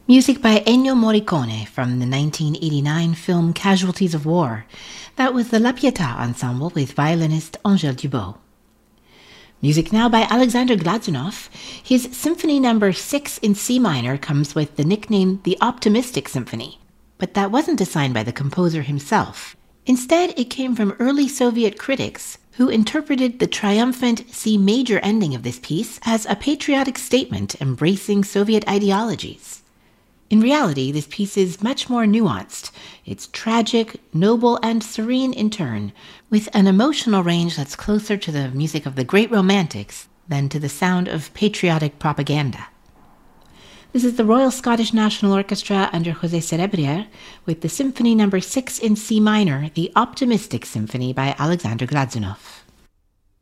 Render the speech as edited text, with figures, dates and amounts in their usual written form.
Music by Ennio Morricone from the 1989 film Casualties of War. That was the La Pietà Ensemble with violinist Angèle Dubot. Music now by Alexander Glazunov. His Symphony No. 6 in C minor comes with the nickname the Optimistic Symphony, but that wasn't assigned by the composer himself. Instead, it came from early Soviet critics who interpreted the triumphant C major ending of this piece as a patriotic statement embracing Soviet ideologies. In reality, this piece is much more nuanced. It's tragic, noble, and serene in turn, with an emotional range that's closer to the music of the great romantics than to the sound of patriotic propaganda. This is the Royal Scottish National Orchestra under José Cerebrier with the Symphony No. 6 in C minor, the Optimistic Symphony by Alexander Glazunov.